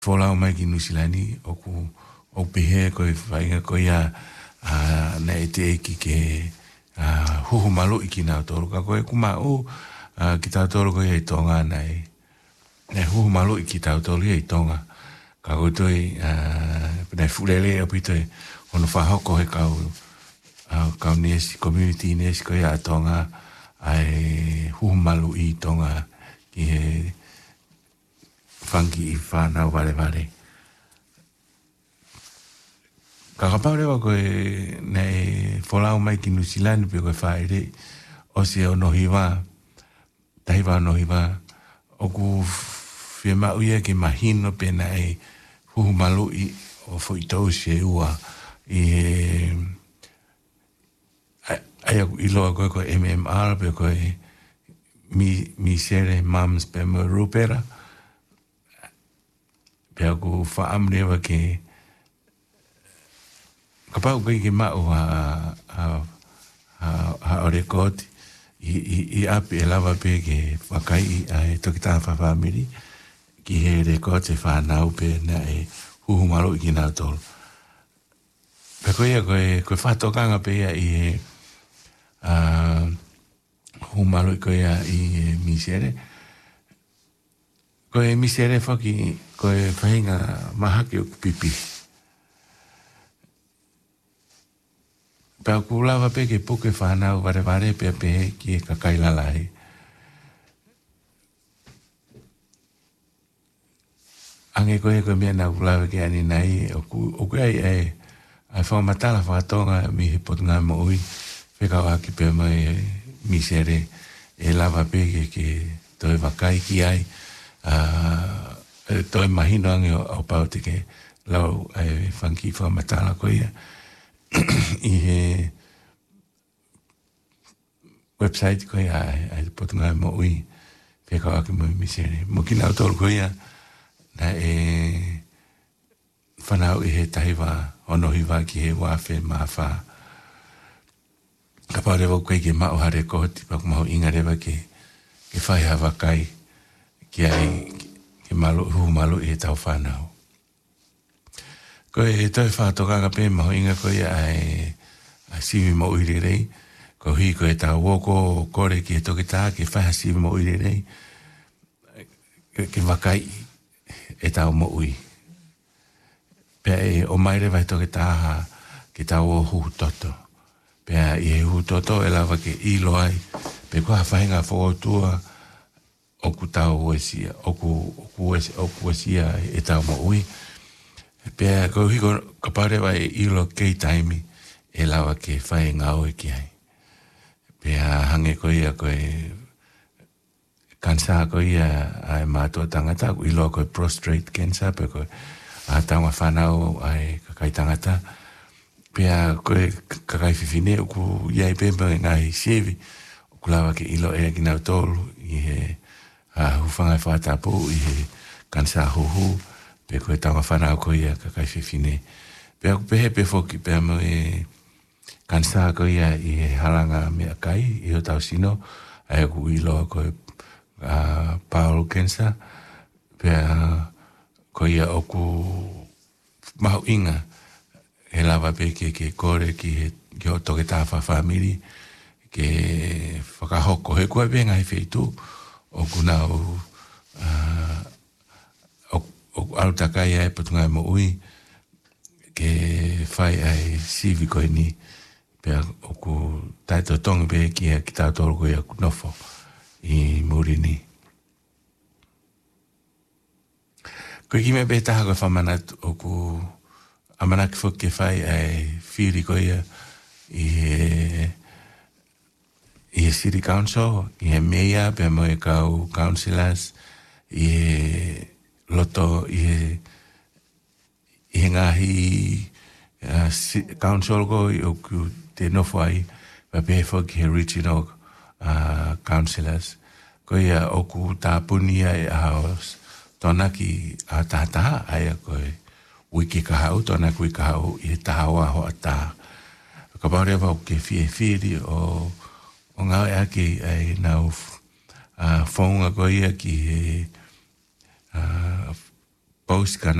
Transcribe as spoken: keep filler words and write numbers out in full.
fola o mai ki nusilani o ku o pehe ko i whainga ko ia uh, na e te eki ke uh, huhu malo i ki nā toro ka koe kuma o uh, ki tā toro ko ia i tonga nei ne huhu malo i ki tā toro ia i tonga ka koe toi uh, nei fulele o pitoi ono whahoko he kau uh, kau nesi community nesi ko ia a tonga ai huhu malo i tonga ki he whangi i whanau vale vale. Ka kapau rewa koe nei wholau mai ki Nusilani pe koe whaere o se o nohiwa, tahiwa o nohiwa, o ku whia mau ia ki mahino pe nei huhu malu i o whuitou se ua i he ai aku iloa koe koe M M R pe koe mi, mi sere mums pe mo rupera pe aku whaamrewa ke kapau koe ke mau ha ha ha ha o rekoti i, i, i api e lava pe ke whakai ai toki tā whawhamiri ki he rekoti whanau pe na e huhu maru i ki nā tolu. Pe koe ia koe koe whatokanga pe ia i he uh, huhu maru i koe ia i he misere. Koe misere whaki koe whahinga mahaki o pipi. Pea ku lawa pe ke puke whanau vare vare pe pe ki e kakailalai. Ange koe koe mea na kulawa ke ani nai o ku ai ai ai whamatala whakatonga mi he potunga mo ui whekau aki pe mai misere e lawa pe ke ke toi wakai ki ai uh, toi mahino ange o, o pau te ke lau ai whanki whamatala koe ia i he website koe ai ai potunga mo ui whekau aki mo misere mo ki nau tolu koe ia na e whanau i he tahiwa onohiwa ki he wawhe mawha ka pau rewa koe ke mao hare kohoti paku maho inga rewa ke ke whai hawa kai ki ai ke malu hu malu i he tau whanau koe e toi whaatokanga pe maho inga koe ai a siwi mo uire rei ko hui koe tau woko kore ki he toki tā ke whaha siwi mo uire rei ke wakai e tau mo ui pea e o maire vai toki tāha ki tau o hu toto pea i he hu toto e lawa ke ilo ai pe kua whahinga whootua o ku tau uesia o ku uesia e tau mo ui pea ko hiko kapare vai ilo kei taimi e lawa ke whahinga o e ki ai pea hange ko ia koe kansa ko ia ai mātua tangata ku ilo koe prostrate cancer pe koe a taunga whanau ai kakai tangata pea koe kakai whiwhine ku iai pempa ngai sevi ku lawa ke ilo e ki nau tolu i he uh, huwhangai whatapu i he kansa huhu pe koe taunga whanau ko ia kakai whiwhine pea ku pehe pe foki pea mo e kansa ko ia i he halanga mea kai i ho tau sino ai ku ilo koe Uh, Paul Kensa pea ko ia oku mahu inga he lava pe ke ke kore ki he ki o toke tā whawhamiri ke whakahoko he kua venga he wheitu oku nau uh, oku autakai ai patungai mo ui ke whai ai sivi koe ni pea oku taito tongi pe ki a ki tātoro koe a kunofo i Murini. Koe ki me pe taha koe whamanat o ku amanaki whuke whai ai whiri koe ia i he i he City Council, i he Mayor, pe mo e kau councillors, i he loto, i he i he ngahi uh, council ko i o ku te nofo ai, pa pe whuke he regional Uh, councillors ko ia oku tāpuni ai haos tōna ki a tātaha ai a koe wiki kahau tōna kui kahau i tahawa ho a tā ka paurewa o ke fie whiri o o ngau e aki ai nau uh, whaunga ko ia ki he uh, post ka